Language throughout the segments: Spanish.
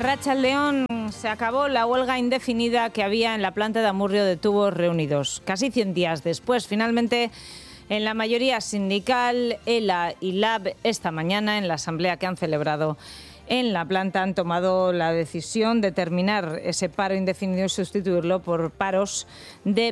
Arratsaldeon, se acabó la huelga indefinida que había en la planta de Amurrio de Tubos Reunidos. Casi 100 días después, finalmente, en la mayoría sindical, ELA y LAB, esta mañana en la asamblea que han celebrado en la planta, han tomado la decisión de terminar ese paro indefinido y sustituirlo por paros de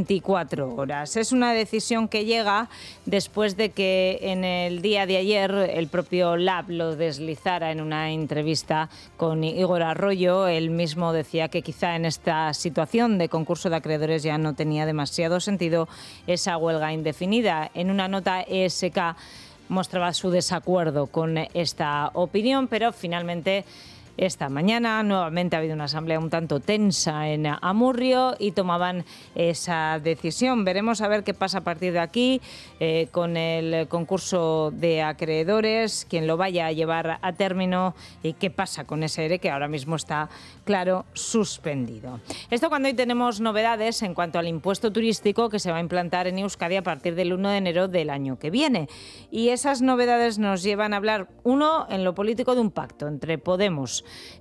24 horas. Es una decisión que llega después de que en el día de ayer el propio LAB lo deslizara en una entrevista con Igor Arroyo. Él mismo decía que quizá en esta situación de concurso de acreedores ya no tenía demasiado sentido esa huelga indefinida. En una nota, ESK mostraba su desacuerdo con esta opinión, pero finalmente esta mañana nuevamente ha habido una asamblea un tanto tensa en Amurrio y tomaban esa decisión. Veremos a ver qué pasa a partir de aquí con el concurso de acreedores, quién lo vaya a llevar a término y qué pasa con ese ERE que ahora mismo está, claro, suspendido. Esto cuando hoy tenemos novedades en cuanto al impuesto turístico que se va a implantar en Euskadi a partir del 1 de enero del año que viene. Y esas novedades nos llevan a hablar, uno, en lo político, de un pacto entre Podemos,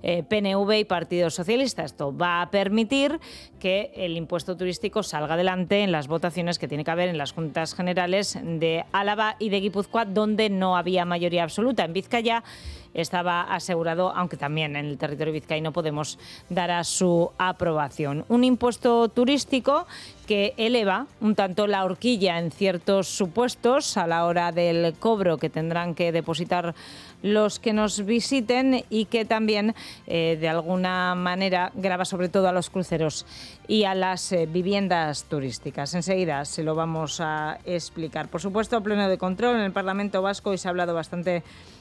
PNV y Partido Socialista. Esto va a permitir que el impuesto turístico salga adelante en las votaciones que tiene que haber en las Juntas Generales de Álava y de Guipúzcoa, donde no había mayoría absoluta. En Vizcaya estaba asegurado, aunque también en el territorio vizcaíno Podemos dará su aprobación. Un impuesto turístico que eleva un tanto la horquilla en ciertos supuestos a la hora del cobro que tendrán que depositar los que nos visiten y que también de alguna manera grava sobre todo a los cruceros y a las viviendas turísticas. Enseguida se lo vamos a explicar. Por supuesto, pleno de control en el Parlamento Vasco y se ha hablado bastante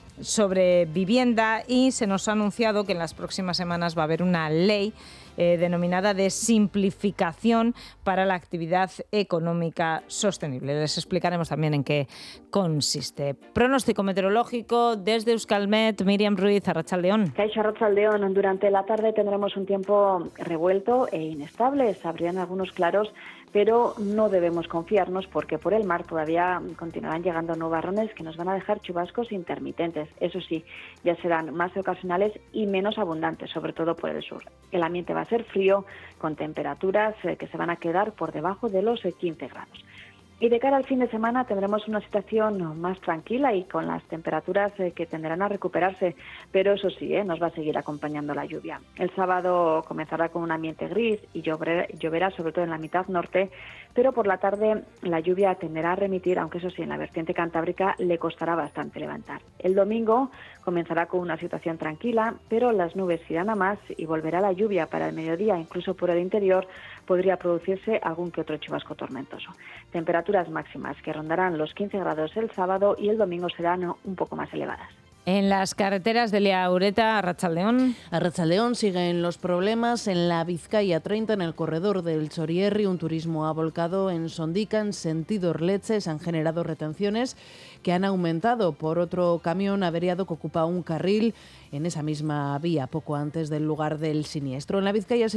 sobre vivienda y se nos ha anunciado que en las próximas semanas va a haber una ley denominada de simplificación para la actividad económica sostenible. Les explicaremos también en qué consiste. Pronóstico meteorológico desde Euskalmet, Miriam Ruiz, Arratsaldeon. Kaixo, Arratsaldeon. Durante la tarde tendremos un tiempo revuelto e inestable. Se abrirán algunos claros, pero no debemos confiarnos porque por el mar todavía continuarán llegando nubarrones que nos van a dejar chubascos intermitentes. Eso sí, ya serán más ocasionales y menos abundantes, sobre todo por el sur. El ambiente va a ser frío, con temperaturas que se van a quedar por debajo de los 15 grados. Y de cara al fin de semana tendremos una situación más tranquila y con las temperaturas que tenderán a recuperarse, pero eso sí, nos va a seguir acompañando la lluvia. El sábado comenzará con un ambiente gris y lloverá sobre todo en la mitad norte, pero por la tarde la lluvia tenderá a remitir, aunque eso sí, en la vertiente cantábrica le costará bastante levantar. El domingo comenzará con una situación tranquila, pero las nubes irán a más y volverá la lluvia para el mediodía, incluso por el interior podría producirse algún que otro chubasco tormentoso. Temperaturas máximas que rondarán los 15 grados el sábado y el domingo serán un poco más elevadas. En las carreteras de Lea Ureta, Arratsaldeon. Arratsaldeon, siguen los problemas en la Vizcaya 30, en el corredor del Txorierri. Un turismo ha volcado en Sondica, en sentido Orletxe. Se han generado retenciones que han aumentado por otro camión averiado que ocupa un carril en esa misma vía, poco antes del lugar del siniestro. En la Vizcaya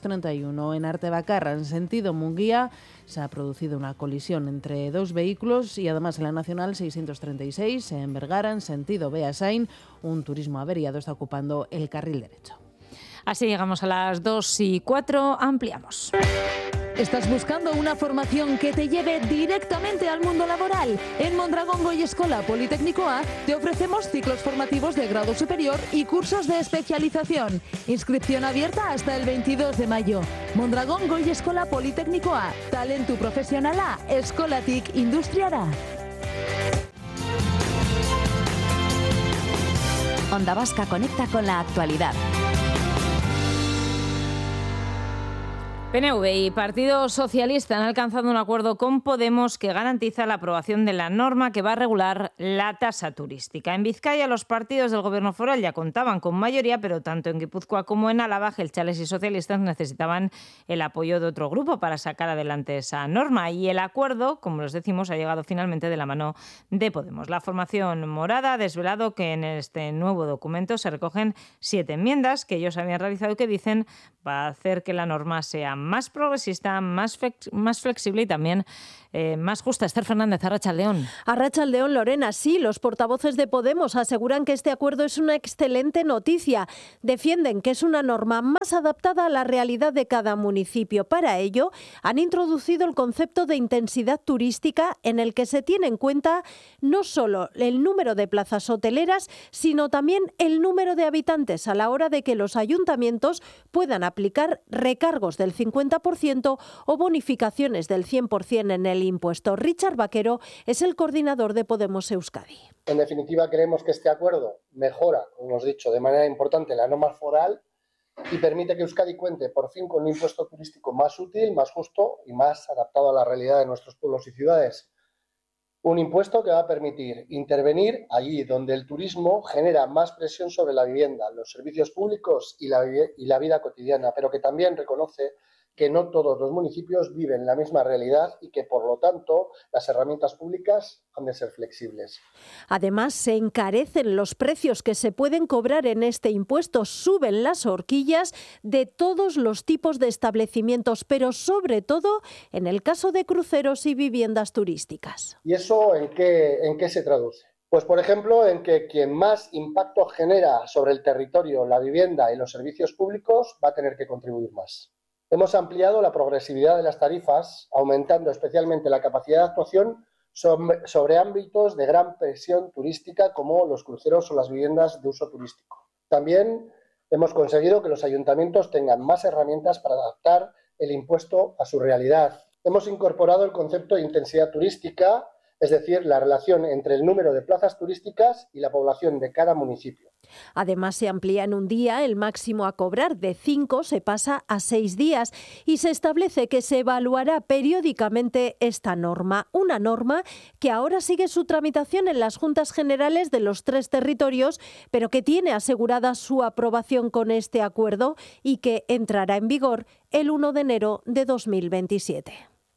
631, en Artebacarra, en sentido Munguía, se ha producido una colisión entre dos vehículos y además en la Nacional 636, en Bergara, en sentido Beasain, un turismo averiado está ocupando el carril derecho. Así llegamos a las 2:04, ampliamos. ¿Estás buscando una formación que te lleve directamente al mundo laboral? En Mondragón Goiescola Politécnicoa te ofrecemos ciclos formativos de grado superior y cursos de especialización. Inscripción abierta hasta el 22 de mayo. Mondragón Goiescola Politécnicoa, talentu profesionala, eskolatik industriara. Onda Vasca conecta con la actualidad. PNV y Partido Socialista han alcanzado un acuerdo con Podemos que garantiza la aprobación de la norma que va a regular la tasa turística. En Vizcaya los partidos del gobierno foral ya contaban con mayoría, pero tanto en Guipúzcoa como en Álava, jeltzales y socialistas necesitaban el apoyo de otro grupo para sacar adelante esa norma. Y el acuerdo, como les decimos, ha llegado finalmente de la mano de Podemos. La formación morada ha desvelado que en este nuevo documento se recogen 7 enmiendas que ellos habían realizado y que dicen va a hacer que la norma sea más progresista, más flexible y también más justa. Esther Fernández, Arratsaldeón. Arratsaldeón, Lorena. Sí, los portavoces de Podemos aseguran que este acuerdo es una excelente noticia. Defienden que es una norma más adaptada a la realidad de cada municipio. Para ello, han introducido el concepto de intensidad turística, en el que se tiene en cuenta no solo el número de plazas hoteleras, sino también el número de habitantes a la hora de que los ayuntamientos puedan aplicar recargos del 50% o bonificaciones del 100% en el impuesto. Richard Vaquero es el coordinador de Podemos Euskadi. En definitiva, creemos que este acuerdo mejora, como hemos dicho, de manera importante la norma foral y permite que Euskadi cuente por fin con un impuesto turístico más útil, más justo y más adaptado a la realidad de nuestros pueblos y ciudades. Un impuesto que va a permitir intervenir allí donde el turismo genera más presión sobre la vivienda, los servicios públicos y la vida cotidiana, pero que también reconoce que no todos los municipios viven la misma realidad y que, por lo tanto, las herramientas públicas han de ser flexibles. Además, se encarecen los precios que se pueden cobrar en este impuesto, suben las horquillas de todos los tipos de establecimientos, pero sobre todo en el caso de cruceros y viviendas turísticas. ¿Y eso en qué se traduce? Pues, por ejemplo, en que quien más impacto genera sobre el territorio, la vivienda y los servicios públicos va a tener que contribuir más. Hemos ampliado la progresividad de las tarifas, aumentando especialmente la capacidad de actuación sobre ámbitos de gran presión turística como los cruceros o las viviendas de uso turístico. También hemos conseguido que los ayuntamientos tengan más herramientas para adaptar el impuesto a su realidad. Hemos incorporado el concepto de intensidad turística, es decir, la relación entre el número de plazas turísticas y la población de cada municipio. Además, se amplía en un día el máximo a cobrar, de 5 se pasa a 6 días y se establece que se evaluará periódicamente esta norma, una norma que ahora sigue su tramitación en las Juntas Generales de los 3 territorios, pero que tiene asegurada su aprobación con este acuerdo y que entrará en vigor el 1 de enero de 2027.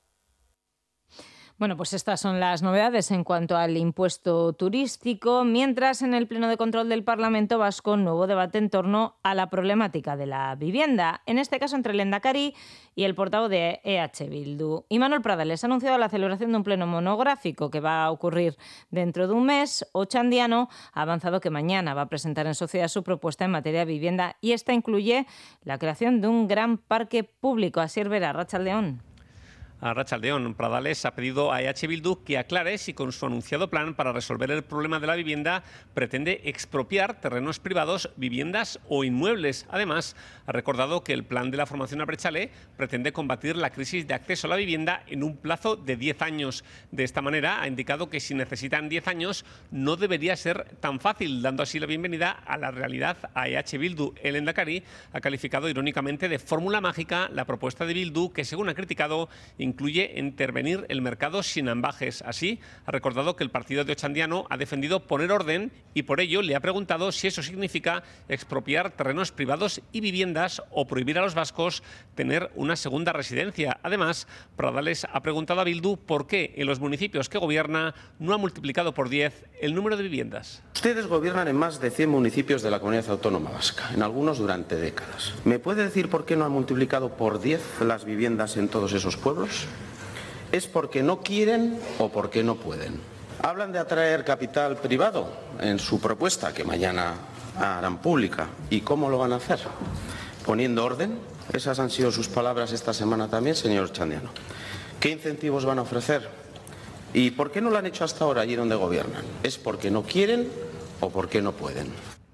Bueno, pues estas son las novedades en cuanto al impuesto turístico, mientras en el Pleno de Control del Parlamento Vasco nuevo debate en torno a la problemática de la vivienda, en este caso entre el Lehendakari y el portavoz de EH Bildu. Imanol Pradales ha anunciado la celebración de un pleno monográfico que va a ocurrir dentro de un mes. Ochandiano ha avanzado que mañana va a presentar en sociedad su propuesta en materia de vivienda y esta incluye la creación de un gran parque público. Asier Vera, Arratsaldeón. Arratsaldeón, Pradales ha pedido a EH Bildu que aclare si con su anunciado plan para resolver el problema de la vivienda pretende expropiar terrenos privados, viviendas o inmuebles. Además, ha recordado que el plan de la formación Abertzale pretende combatir la crisis de acceso a la vivienda en un plazo de 10 años. De esta manera, ha indicado que si necesitan 10 años no debería ser tan fácil, dando así la bienvenida a la realidad a EH Bildu. El Lehendakari ha calificado irónicamente de fórmula mágica la propuesta de Bildu, que según ha criticado, incluye intervenir el mercado sin ambajes. Así, ha recordado que el partido de Ochandiano ha defendido poner orden y por ello le ha preguntado si eso significa expropiar terrenos privados y viviendas o prohibir a los vascos tener una segunda residencia. Además, Pradales ha preguntado a Bildu por qué en los municipios que gobierna no ha multiplicado por 10 el número de viviendas. Ustedes gobiernan en más de 100 municipios de la Comunidad Autónoma Vasca, en algunos durante décadas. ¿Me puede decir por qué no han multiplicado por 10 las viviendas en todos esos pueblos? ¿Es porque no quieren o porque no pueden? Hablan de atraer capital privado en su propuesta, que mañana harán pública. ¿Y cómo lo van a hacer? ¿Poniendo orden? Esas han sido sus palabras esta semana también, señor Ochandiano. ¿Qué incentivos van a ofrecer? ¿Y por qué no lo han hecho hasta ahora allí donde gobiernan? ¿Es porque no quieren o porque no pueden?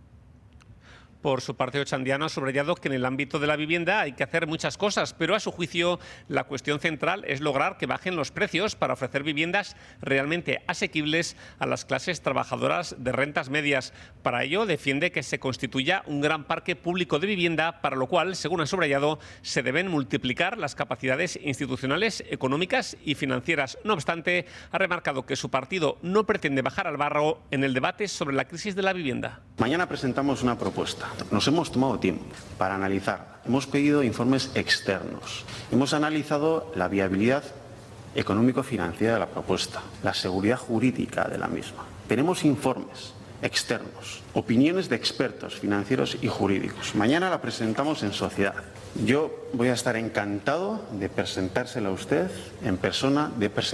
Por su parte, Ochandiano ha subrayado que en el ámbito de la vivienda hay que hacer muchas cosas, pero a su juicio la cuestión central es lograr que bajen los precios para ofrecer viviendas realmente asequibles a las clases trabajadoras de rentas medias. Para ello, defiende que se constituya un gran parque público de vivienda, para lo cual, según ha subrayado, se deben multiplicar las capacidades institucionales, económicas y financieras. No obstante, ha remarcado que su partido no pretende bajar al barro en el debate sobre la crisis de la vivienda. Mañana presentamos una propuesta. Nos hemos tomado tiempo para analizarla. Hemos pedido informes externos. Hemos analizado la viabilidad económico-financiera de la propuesta, la seguridad jurídica de la misma. Tenemos informes externos, opiniones de expertos financieros y jurídicos. Mañana la presentamos en sociedad. Yo voy a estar encantado de presentársela a usted en persona,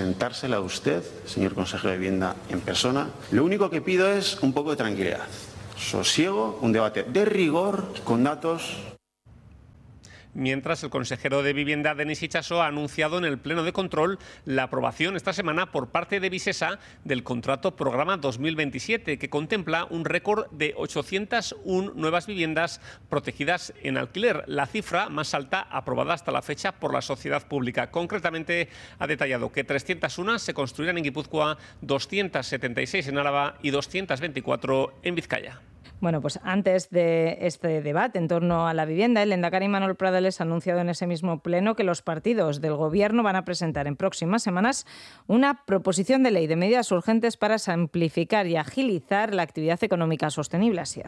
señor consejero de Vivienda, en persona. Lo único que pido es un poco de tranquilidad, sosiego, un debate de rigor, con datos. Mientras, el consejero de Vivienda, Denis Itxaso, ha anunciado en el Pleno de Control la aprobación esta semana por parte de Visesa del contrato Programa 2027, que contempla un récord de 801 nuevas viviendas protegidas en alquiler, la cifra más alta aprobada hasta la fecha por la sociedad pública. Concretamente, ha detallado que 301 se construirán en Guipúzcoa, 276 en Álava y 224 en Vizcaya. Bueno, pues antes de este debate en torno a la vivienda, el lehendakari Manuel Pradales ha anunciado en ese mismo pleno que los partidos del Gobierno van a presentar en próximas semanas una proposición de ley de medidas urgentes para simplificar y agilizar la actividad económica sostenible. Asier.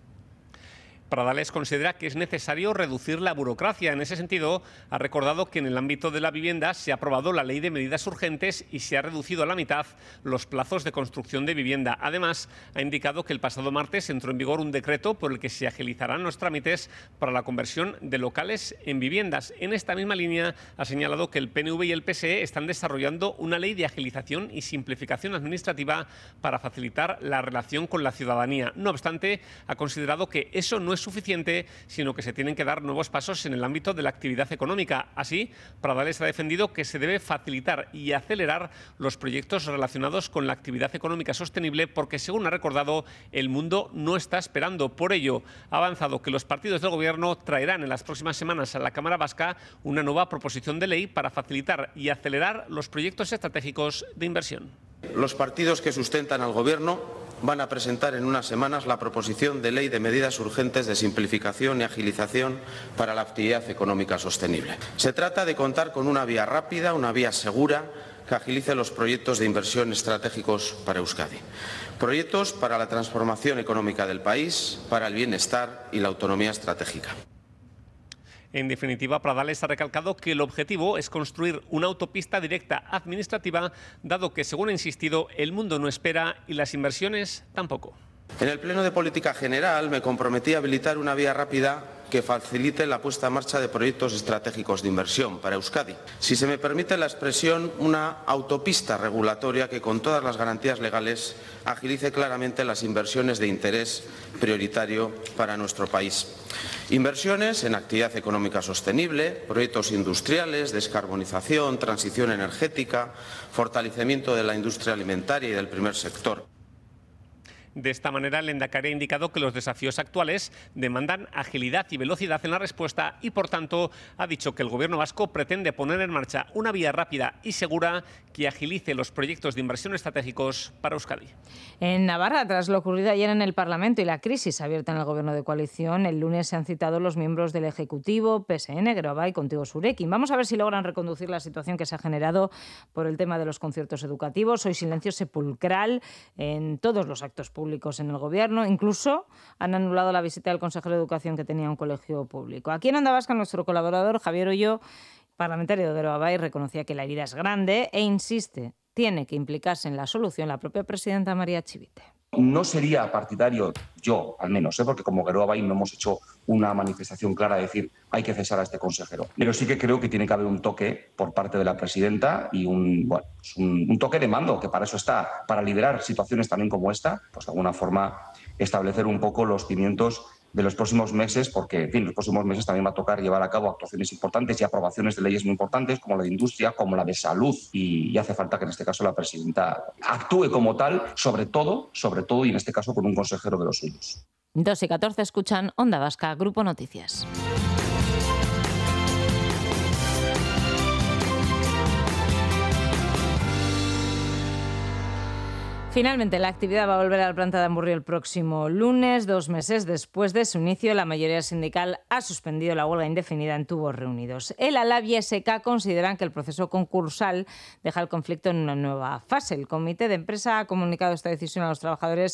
Pradales considera que es necesario reducir la burocracia. En ese sentido, ha recordado que en el ámbito de la vivienda se ha aprobado la Ley de Medidas Urgentes y se ha reducido a la mitad los plazos de construcción de vivienda. Además, ha indicado que el pasado martes entró en vigor un decreto por el que se agilizarán los trámites para la conversión de locales en viviendas. En esta misma línea, ha señalado que el PNV y el PSE están desarrollando una ley de agilización y simplificación administrativa para facilitar la relación con la ciudadanía. No obstante, ha considerado que eso no es suficiente, sino que se tienen que dar nuevos pasos en el ámbito de la actividad económica. Así, Pradales ha defendido que se debe facilitar y acelerar los proyectos relacionados con la actividad económica sostenible porque, según ha recordado, el mundo no está esperando. Por ello, ha avanzado que los partidos del Gobierno traerán en las próximas semanas a la Cámara Vasca una nueva proposición de ley para facilitar y acelerar los proyectos estratégicos de inversión. Los partidos que sustentan al Gobierno van a presentar en unas semanas la proposición de ley de medidas urgentes de simplificación y agilización para la actividad económica sostenible. Se trata de contar con una vía rápida, una vía segura, que agilice los proyectos de inversión estratégicos para Euskadi. Proyectos para la transformación económica del país, para el bienestar y la autonomía estratégica. En definitiva, Pradales ha recalcado que el objetivo es construir una autopista directa administrativa, dado que, según ha insistido, el mundo no espera y las inversiones tampoco. En el Pleno de Política General me comprometí a habilitar una vía rápida que facilite la puesta en marcha de proyectos estratégicos de inversión para Euskadi. Si se me permite la expresión, una autopista regulatoria que, con todas las garantías legales, agilice claramente las inversiones de interés prioritario para nuestro país. Inversiones en actividad económica sostenible, proyectos industriales, descarbonización, transición energética, fortalecimiento de la industria alimentaria y del primer sector. De esta manera, el lehendakari ha indicado que los desafíos actuales demandan agilidad y velocidad en la respuesta y, por tanto, ha dicho que el Gobierno vasco pretende poner en marcha una vía rápida y segura que agilice los proyectos de inversión estratégicos para Euskadi. En Navarra, tras lo ocurrido ayer en el Parlamento y la crisis abierta en el Gobierno de coalición, el lunes se han citado los miembros del Ejecutivo, PSN, Geroa y Contigo Zurekin. Vamos a ver si logran reconducir la situación que se ha generado por el tema de los conciertos educativos. Hoy silencio sepulcral en todos los actos públicos en el Gobierno. Incluso han anulado la visita del consejero de Educación que tenía un colegio público. Aquí en Onda Vasca, nuestro colaborador Javier Ollo, parlamentario de Geroa, reconocía que la herida es grande e insiste, tiene que implicarse en la solución la propia presidenta María Chivite. No sería partidario, yo al menos, porque como Geroa no hemos hecho una manifestación clara de decir hay que cesar a este consejero. Pero sí que creo que tiene que haber un toque por parte de la presidenta y un toque de mando, que para eso está, para liderar situaciones también como esta, pues de alguna forma establecer un poco los cimientos de los próximos meses, porque en fin, los próximos meses también va a tocar llevar a cabo actuaciones importantes y aprobaciones de leyes muy importantes, como la de industria, como la de salud, y hace falta que en este caso la presidenta actúe como tal, sobre todo, y en este caso con un consejero de los suyos. 2:14 escuchan Onda Vasca, Grupo Noticias. Finalmente, la actividad va a volver a la planta de Amurrio el próximo lunes. 2 meses después de su inicio, la mayoría sindical ha suspendido la huelga indefinida en tubos reunidos. El ALAB y SK consideran que el proceso concursal deja el conflicto en una nueva fase. El comité de empresa ha comunicado esta decisión a los trabajadores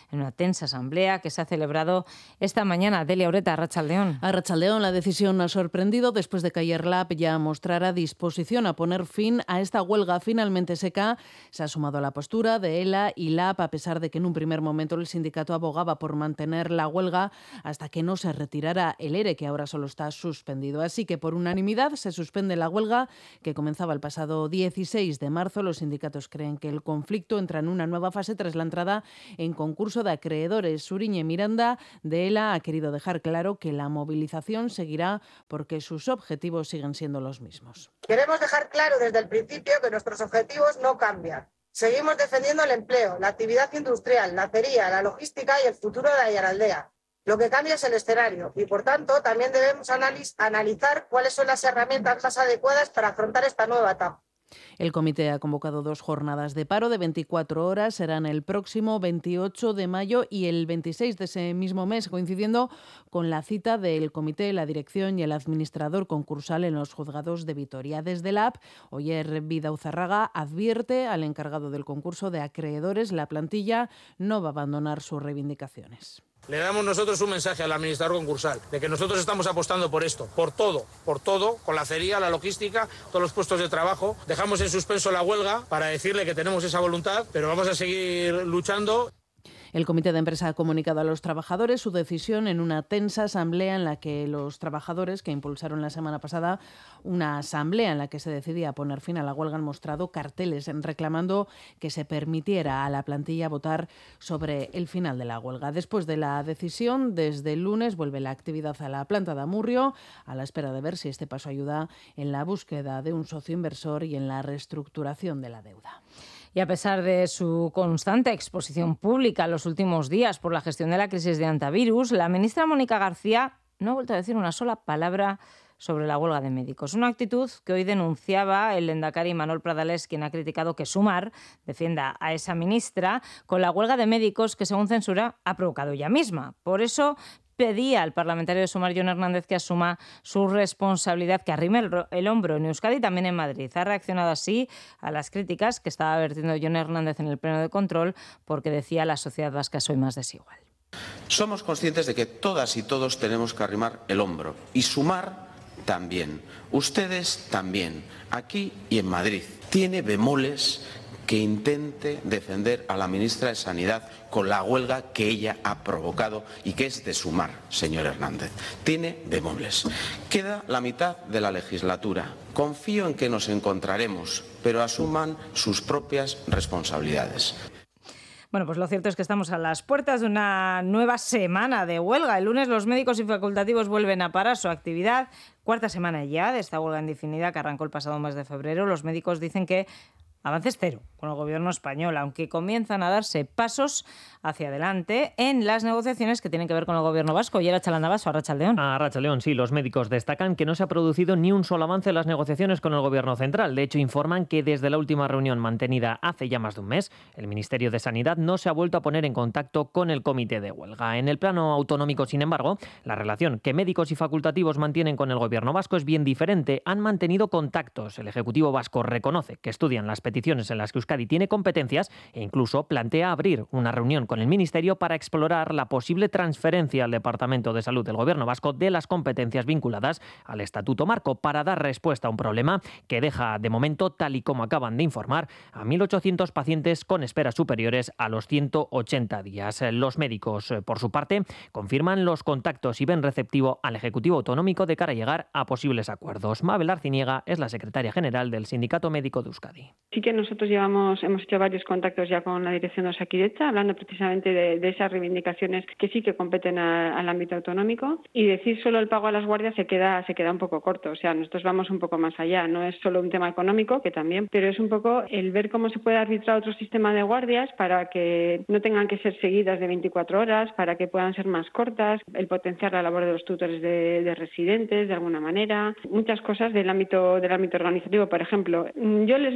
en una tensa asamblea que se ha celebrado esta mañana. Delia Ureta, Arratsaldeón. Arratsaldeón, la decisión ha sorprendido después de que ayer Lab ya mostrara disposición a poner fin a esta huelga finalmente seca. Se ha sumado a la postura de ELA y Lab, a pesar de que en un primer momento el sindicato abogaba por mantener la huelga hasta que no se retirara el ERE, que ahora solo está suspendido. Así que por unanimidad se suspende la huelga que comenzaba el pasado 16 de marzo. Los sindicatos creen que el conflicto entra en una nueva fase tras la entrada en concurso de acreedores. Suriñe Miranda de ELA ha querido dejar claro que la movilización seguirá porque sus objetivos siguen siendo los mismos. Queremos dejar claro desde el principio que nuestros objetivos no cambian. Seguimos defendiendo el empleo, la actividad industrial, la acería, la logística y el futuro de Aiaraldea. Lo que cambia es el escenario y, por tanto, también debemos analizar cuáles son las herramientas más adecuadas para afrontar esta nueva etapa. El comité ha convocado 2 jornadas de paro de 24 horas. Serán el próximo 28 de mayo y el 26 de ese mismo mes, coincidiendo con la cita del comité, la dirección y el administrador concursal en los juzgados de Vitoria. Desde la AP, Oyer Vidauzarraga advierte al encargado del concurso de acreedores: la plantilla no va a abandonar sus reivindicaciones. Le damos nosotros un mensaje al administrador concursal de que nosotros estamos apostando por esto, por todo, con la acería, la logística, todos los puestos de trabajo. Dejamos en suspenso la huelga para decirle que tenemos esa voluntad, pero vamos a seguir luchando. El comité de empresa ha comunicado a los trabajadores su decisión en una tensa asamblea en la que los trabajadores, que impulsaron la semana pasada una asamblea en la que se decidía poner fin a la huelga, han mostrado carteles reclamando que se permitiera a la plantilla votar sobre el final de la huelga. Después de la decisión, desde el lunes vuelve la actividad a la planta de Amurrio, a la espera de ver si este paso ayuda en la búsqueda de un socio inversor y en la reestructuración de la deuda. Y a pesar de su constante exposición pública en los últimos días por la gestión de la crisis de antivirus, la ministra Mónica García no ha vuelto a decir una sola palabra sobre la huelga de médicos. Una actitud que hoy denunciaba el lehendakari Manuel Pradales, quien ha criticado que Sumar defienda a esa ministra con la huelga de médicos que, según censura, ha provocado ella misma. Por eso pedía al parlamentario de Sumar, Jon Hernández, que asuma su responsabilidad, que arrime el hombro en Euskadi y también en Madrid. Ha reaccionado así a las críticas que estaba vertiendo Jon Hernández en el pleno de control, porque decía: la sociedad vasca es hoy más desigual. Somos conscientes de que todas y todos tenemos que arrimar el hombro, y Sumar también, ustedes también, aquí y en Madrid. Tiene bemoles que intente defender a la ministra de Sanidad con la huelga que ella ha provocado y que es de Sumar, señor Hernández. Tiene bemoles. Queda la mitad de la legislatura. Confío en que nos encontraremos, pero asuman sus propias responsabilidades. Bueno, pues lo cierto es que estamos a las puertas de una nueva semana de huelga. El lunes los médicos y facultativos vuelven a parar su actividad. 4ª semana ya de esta huelga indefinida que arrancó el pasado mes de febrero. Los médicos dicen que avances cero con el gobierno español, aunque comienzan a darse pasos hacia adelante en las negociaciones que tienen que ver con el gobierno vasco. Y era Chalandabaso, Arratsaldeón. Arratsaldeón, sí, los médicos destacan que no se ha producido ni un solo avance en las negociaciones con el gobierno central. De hecho, informan que desde la última reunión mantenida hace ya más de un mes, el Ministerio de Sanidad no se ha vuelto a poner en contacto con el comité de huelga. En el plano autonómico, sin embargo, la relación que médicos y facultativos mantienen con el gobierno vasco es bien diferente. Han mantenido contactos. El Ejecutivo vasco reconoce que estudian las peticiones en las que Euskadi tiene competencias e incluso plantea abrir una reunión con el Ministerio para explorar la posible transferencia al Departamento de Salud del Gobierno vasco de las competencias vinculadas al Estatuto Marco para dar respuesta a un problema que deja de momento, tal y como acaban de informar, a 1.800 pacientes con esperas superiores a los 180 días. Los médicos, por su parte, confirman los contactos y ven receptivo al Ejecutivo Autonómico de cara a llegar a posibles acuerdos. Mabel Arciniega es la secretaria general del Sindicato Médico de Euskadi. Sí que nosotros hemos hecho varios contactos ya con la dirección de Osakidetza, hablando precisamente de esas reivindicaciones que sí que competen al ámbito autonómico, y decir solo el pago a las guardias se queda un poco corto. O sea, nosotros vamos un poco más allá. No es solo un tema económico, que también, pero es un poco el ver cómo se puede arbitrar otro sistema de guardias para que no tengan que ser seguidas de 24 horas, para que puedan ser más cortas, el potenciar la labor de los tutores de residentes de alguna manera, muchas cosas del ámbito organizativo. Por ejemplo, yo les veo receptivos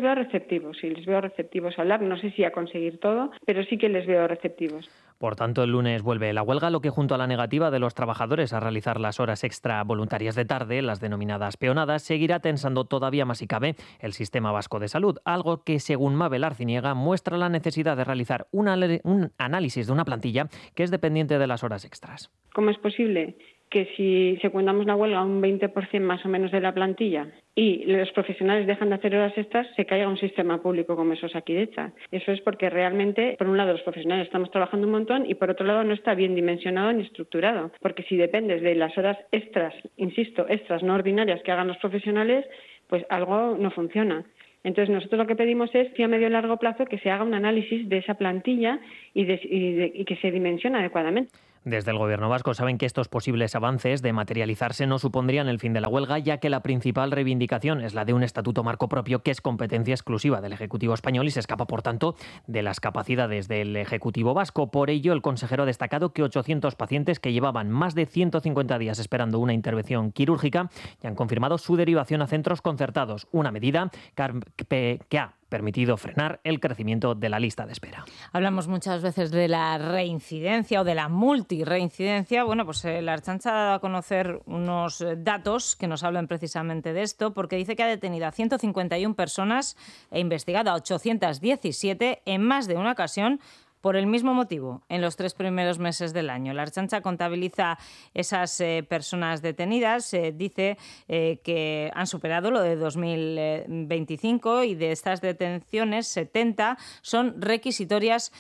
receptivos, a hablar. No sé si a conseguir todo, pero sí que les veo receptivos. Por tanto, el lunes vuelve la huelga, lo que junto a la negativa de los trabajadores a realizar las horas extra voluntarias de tarde, las denominadas peonadas, seguirá tensando todavía más si cabe el sistema vasco de salud, algo que, según Mabel Arciniega, muestra la necesidad de realizar un análisis de una plantilla que es dependiente de las horas extras. ¿Cómo es posible que si secundamos la huelga un 20% más o menos de la plantilla y los profesionales dejan de hacer horas extras, se caiga un sistema público como es Osakidetza? Eso es porque realmente, por un lado, los profesionales estamos trabajando un montón y por otro lado no está bien dimensionado ni estructurado. Porque si dependes de las horas extras, insisto, extras no ordinarias que hagan los profesionales, pues algo no funciona. Entonces, nosotros lo que pedimos es, a medio y largo plazo, que se haga un análisis de esa plantilla y que se dimensione adecuadamente. Desde el Gobierno vasco saben que estos posibles avances de materializarse no supondrían el fin de la huelga, ya que la principal reivindicación es la de un estatuto marco propio que es competencia exclusiva del Ejecutivo español y se escapa, por tanto, de las capacidades del Ejecutivo vasco. Por ello, el consejero ha destacado que 800 pacientes que llevaban más de 150 días esperando una intervención quirúrgica ya han confirmado su derivación a centros concertados, una medida que ha permitido frenar el crecimiento de la lista de espera. Hablamos muchas veces de la reincidencia o de la multirreincidencia. Bueno, pues la Ertzaintza ha dado a conocer unos datos que nos hablan precisamente de esto, porque dice que ha detenido a 151 personas e investigado a 817 en más de una ocasión por el mismo motivo, en los 3 primeros meses del año. La Ertzaintza contabiliza esas personas detenidas, dice que han superado lo de 2025 y de estas detenciones 70 son requisitorias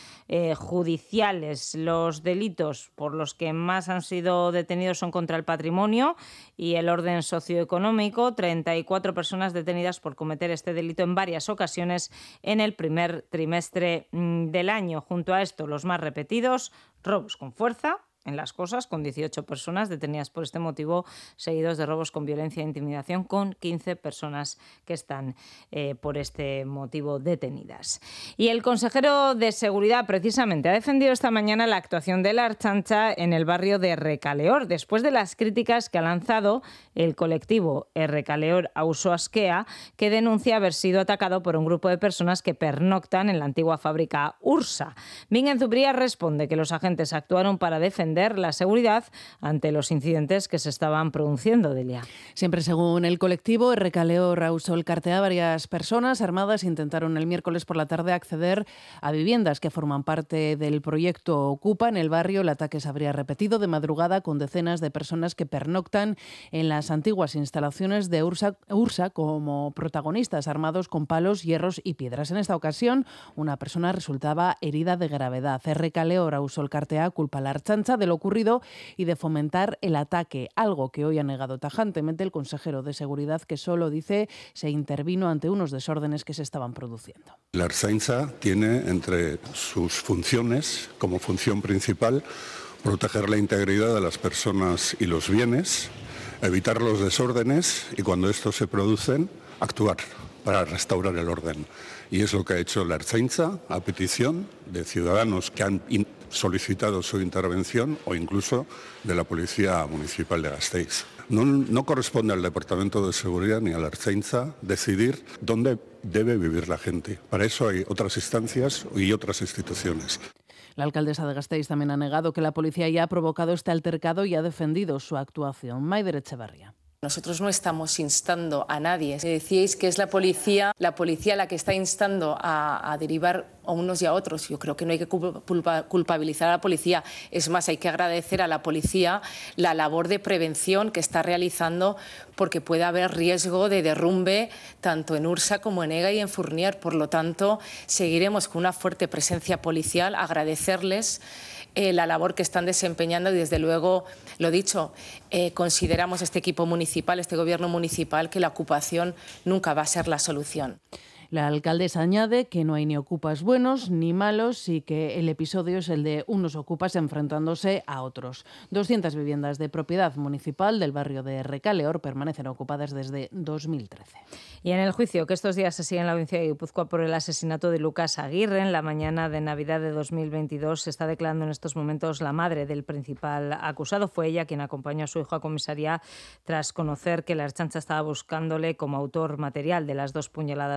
judiciales. Los delitos por los que más han sido detenidos son contra el patrimonio y el orden socioeconómico, 34 personas detenidas por cometer este delito en varias ocasiones en el primer trimestre del año. Junto a esto, los más repetidos, robos con fuerza en las cosas, con 18 personas detenidas por este motivo, seguidos de robos con violencia e intimidación, con 15 personas que están por este motivo detenidas. Y el consejero de Seguridad, precisamente, ha defendido esta mañana la actuación de la Ertzaintza en el barrio de Errekaleor, después de las críticas que ha lanzado el colectivo Errekaleor Auzoaskea, que denuncia haber sido atacado por un grupo de personas que pernoctan en la antigua fábrica Ursa. Bingen Zubría responde que los agentes actuaron para defender la seguridad ante los incidentes que se estaban produciendo, Delia. Siempre según el colectivo Errekaleor Auzoelkartea, varias personas armadas intentaron el miércoles por la tarde acceder a viviendas que forman parte del proyecto Ocupa en el barrio. El ataque se habría repetido de madrugada con decenas de personas que pernoctan en las antiguas instalaciones de Ursa como protagonistas, armados con palos, hierros y piedras. En esta ocasión, una persona resultaba herida de gravedad. Errekaleor Auzoelkartea culpa a la Ertzaintza de lo ocurrido y de fomentar el ataque, algo que hoy ha negado tajantemente el consejero de Seguridad, que solo dice se intervino ante unos desórdenes que se estaban produciendo. La Ertzaintza tiene entre sus funciones, como función principal, proteger la integridad de las personas y los bienes, evitar los desórdenes y cuando estos se producen, actuar para restaurar el orden. Y es lo que ha hecho la Ertzaintza a petición de ciudadanos que han solicitado su intervención o incluso de la Policía Municipal de Gasteiz. No corresponde al Departamento de Seguridad ni a la Ertzaintza decidir dónde debe vivir la gente. Para eso hay otras instancias y otras instituciones. La alcaldesa de Gasteiz también ha negado que la policía ya ha provocado este altercado y ha defendido su actuación. Maider Echevarría. Nosotros no estamos instando a nadie. Decíais que es la policía la que está instando a derivar a unos y a otros. Yo creo que no hay que culpabilizar a la policía. Es más, hay que agradecer a la policía la labor de prevención que está realizando porque puede haber riesgo de derrumbe tanto en Ursa como en Ega y en Fournier. Por lo tanto, seguiremos con una fuerte presencia policial. Agradecerles la labor que están desempeñando y desde luego, lo dicho, consideramos este equipo municipal, este gobierno municipal, que la ocupación nunca va a ser la solución. La alcaldesa añade que no hay ni ocupas buenos ni malos y que el episodio es el de unos ocupas enfrentándose a otros. 200 viviendas de propiedad municipal del barrio de Errekaleor permanecen ocupadas desde 2013. Y en el juicio que estos días se sigue en la audiencia de Guipúzcoa por el asesinato de Lucas Aguirre en la mañana de Navidad de 2022, se está declarando en estos momentos la madre del principal acusado. Fue ella quien acompañó a su hijo a comisaría tras conocer que la Ertzaintza estaba buscándole como autor material de las 2 puñaladas que acaba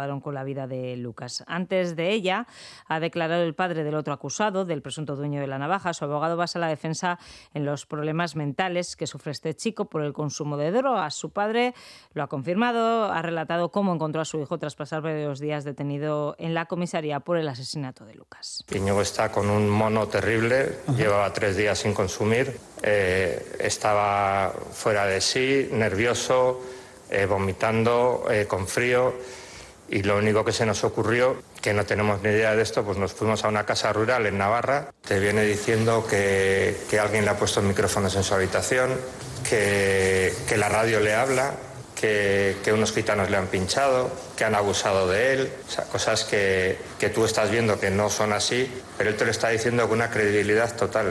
acabaron con la vida de Lucas. Antes de ella, ha declarado el padre del otro acusado, del presunto dueño de la navaja. Su abogado basa la defensa en los problemas mentales que sufre este chico por el consumo de drogas. Su padre lo ha confirmado, ha relatado cómo encontró a su hijo tras pasar varios días detenido en la comisaría por el asesinato de Lucas. Íñigo está con un mono terrible, llevaba 3 días sin consumir, estaba fuera de sí, nervioso, vomitando, con frío, y lo único que se nos ocurrió, que no tenemos ni idea de esto, pues nos fuimos a una casa rural en Navarra. Te viene diciendo que alguien le ha puesto micrófonos en su habitación, que la radio le habla, que unos gitanos le han pinchado, que han abusado de él, o sea, cosas que tú estás viendo que no son así, pero él te lo está diciendo con una credibilidad total.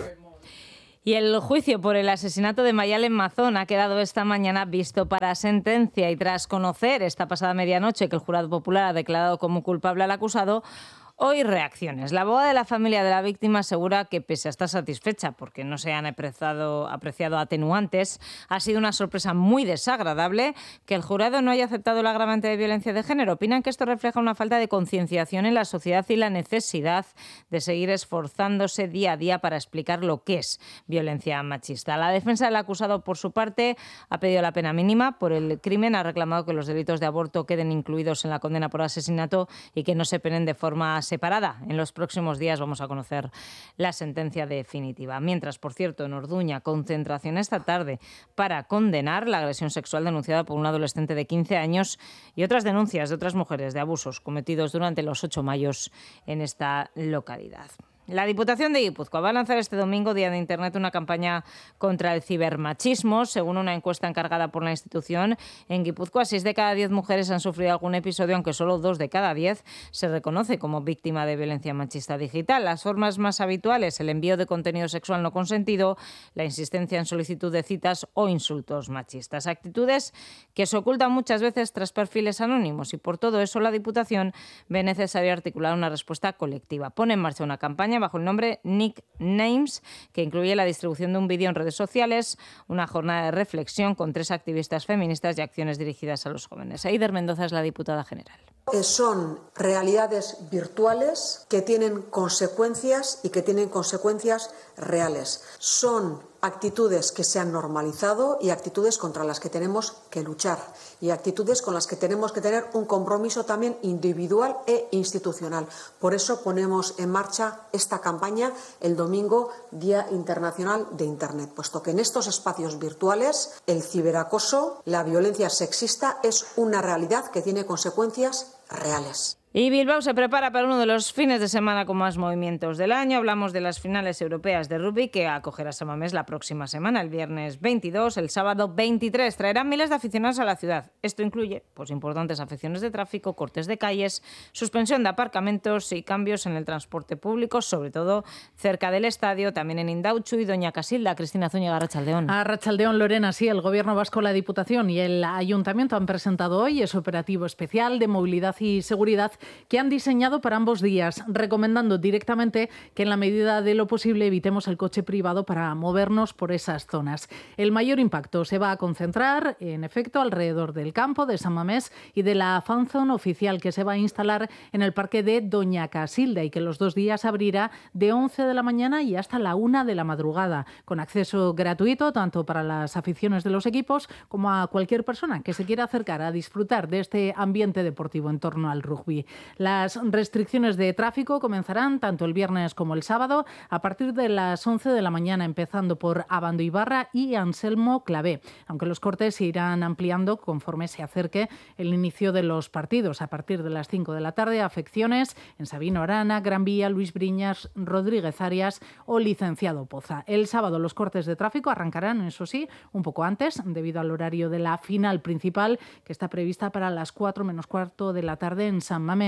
Y el juicio por el asesinato de Mayalen Mazón ha quedado esta mañana visto para sentencia, y tras conocer esta pasada medianoche que el jurado popular ha declarado como culpable al acusado, hoy reacciones. La abogada de la familia de la víctima asegura que, pese a estar satisfecha porque no se han apreciado atenuantes, ha sido una sorpresa muy desagradable que el jurado no haya aceptado el agravante de violencia de género. Opinan que esto refleja una falta de concienciación en la sociedad y la necesidad de seguir esforzándose día a día para explicar lo que es violencia machista. La defensa del acusado, por su parte, ha pedido la pena mínima por el crimen. Ha reclamado que los delitos de aborto queden incluidos en la condena por asesinato y que no se penen de forma separada. En los próximos días vamos a conocer la sentencia definitiva. Mientras, por cierto, en Orduña, concentración esta tarde para condenar la agresión sexual denunciada por un adolescente de 15 años y otras denuncias de otras mujeres de abusos cometidos durante los 8 mayos en esta localidad. La Diputación de Guipúzcoa va a lanzar este domingo, Día de Internet, una campaña contra el cibermachismo. Según una encuesta encargada por la institución, en Guipúzcoa 6 de cada 10 mujeres han sufrido algún episodio, aunque solo 2 de cada 10 se reconoce como víctima de violencia machista digital. Las formas más habituales: el envío de contenido sexual no consentido, la insistencia en solicitud de citas o insultos machistas. Actitudes que se ocultan muchas veces tras perfiles anónimos, y por todo eso la Diputación ve necesario articular una respuesta colectiva. Pone en marcha una campaña bajo el nombre Nicknames, que incluye la distribución de un vídeo en redes sociales, una jornada de reflexión con 3 activistas feministas y acciones dirigidas a los jóvenes. Eider Mendoza es la diputada general. Son realidades virtuales que tienen consecuencias y que tienen consecuencias reales. Son actitudes que se han normalizado y actitudes contra las que tenemos que luchar, y actitudes con las que tenemos que tener un compromiso también individual e institucional. Por eso ponemos en marcha esta campaña el domingo, Día Internacional de Internet, puesto que en estos espacios virtuales el ciberacoso, la violencia sexista es una realidad que tiene consecuencias reales. Y Bilbao se prepara para uno de los fines de semana con más movimientos del año. Hablamos de las finales europeas de rugby que acogerá San Mamés la próxima semana, el viernes 22, el sábado 23. Traerán miles de aficionados a la ciudad. Esto incluye importantes afecciones de tráfico, cortes de calles, suspensión de aparcamentos y cambios en el transporte público, sobre todo cerca del estadio, también en Indauchu y Doña Casilda. Cristina Zúñiga, Arratsaldeón. Arratsaldeón, Lorena. Sí, el Gobierno vasco, la Diputación y el Ayuntamiento han presentado hoy ese operativo especial de movilidad y seguridad que han diseñado para ambos días, recomendando directamente que en la medida de lo posible evitemos el coche privado para movernos por esas zonas. El mayor impacto se va a concentrar, en efecto, alrededor del campo de San Mamés y de la fanzone oficial que se va a instalar en el parque de Doña Casilda, y que los 2 días abrirá de 11 de la mañana y hasta la 1 de la madrugada, con acceso gratuito tanto para las aficiones de los equipos como a cualquier persona que se quiera acercar a disfrutar de este ambiente deportivo en torno al rugby. Las restricciones de tráfico comenzarán tanto el viernes como el sábado a partir de las 11 de la mañana, empezando por Abando Ibarra y Anselmo Clavé, aunque los cortes se irán ampliando conforme se acerque el inicio de los partidos. A partir de las 5 de la tarde, afecciones en Sabino Arana, Gran Vía, Luis Briñas, Rodríguez Arias o Licenciado Poza. El sábado los cortes de tráfico arrancarán, eso sí, un poco antes, debido al horario de la final principal, que está prevista para las 4 menos cuarto de la tarde en San Mamés.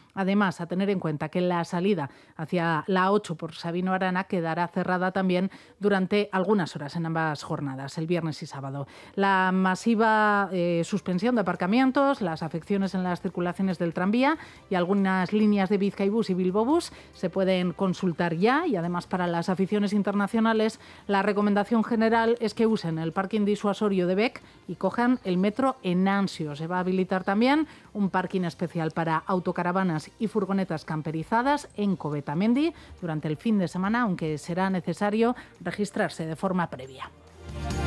Además, a tener en cuenta que la salida hacia la 8 por Sabino Arana quedará cerrada también durante algunas horas en ambas jornadas, el viernes y sábado. La masiva suspensión de aparcamientos, las afecciones en las circulaciones del tranvía y algunas líneas de Bizkaibus y Bilbobus se pueden consultar ya, y además para las aficiones internacionales la recomendación general es que usen el parking disuasorio de Bec y cojan el metro en Ansio. Se va a habilitar también un parking especial para autocaravanas y furgonetas camperizadas en Cobetamendi durante el fin de semana, aunque será necesario registrarse de forma previa.